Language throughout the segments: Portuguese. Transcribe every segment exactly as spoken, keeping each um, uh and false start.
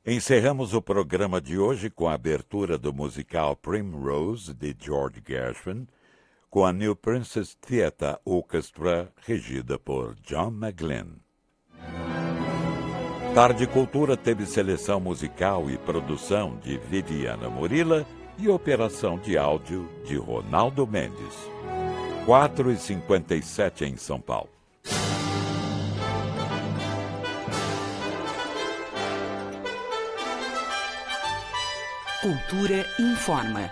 Encerramos o programa de hoje com a abertura do musical Primrose, de George Gershwin, com a New Princess Theatre Orchestra, regida por John McGlynn. Tarde Cultura teve seleção musical e produção de Viviana Murila e operação de áudio de Ronaldo Mendes. quatro e cinquenta e sete em São Paulo. Cultura informa.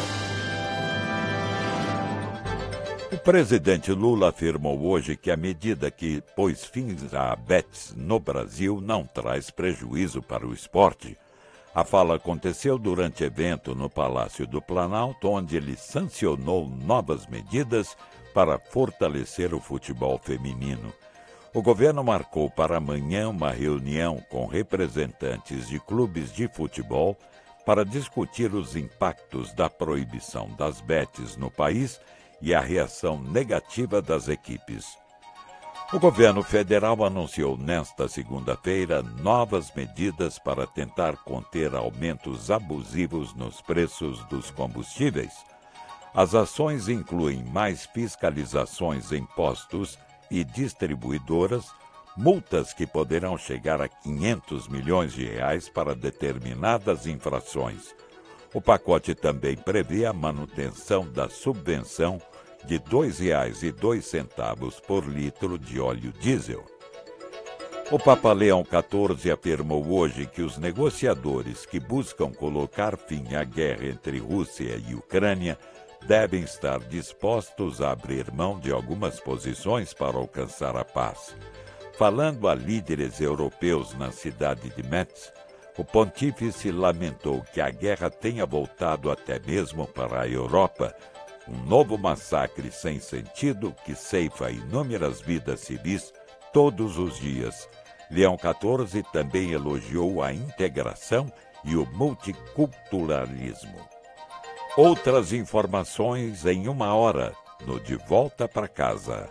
O presidente Lula afirmou hoje que a medida que pôs fim a bets no Brasil não traz prejuízo para o esporte. A fala aconteceu durante evento no Palácio do Planalto, onde ele sancionou novas medidas para fortalecer o futebol feminino. O governo marcou para amanhã uma reunião com representantes de clubes de futebol para discutir os impactos da proibição das bets no país e a reação negativa das equipes. O governo federal anunciou nesta segunda-feira novas medidas para tentar conter aumentos abusivos nos preços dos combustíveis. As ações incluem mais fiscalizações em postos e distribuidoras, multas que poderão chegar a quinhentos milhões de reais para determinadas infrações. O pacote também prevê a manutenção da subvenção de dois reais e dois centavos por litro de óleo diesel. O Papa Leão quatorze afirmou hoje que os negociadores que buscam colocar fim à guerra entre Rússia e Ucrânia devem estar dispostos a abrir mão de algumas posições para alcançar a paz. Falando a líderes europeus na cidade de Metz, o pontífice lamentou que a guerra tenha voltado até mesmo para a Europa, um novo massacre sem sentido que ceifa inúmeras vidas civis todos os dias. Leão quatorze também elogiou a integração e o multiculturalismo. Outras informações em uma hora, no De Volta para Casa.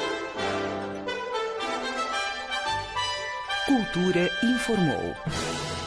Cultura informou.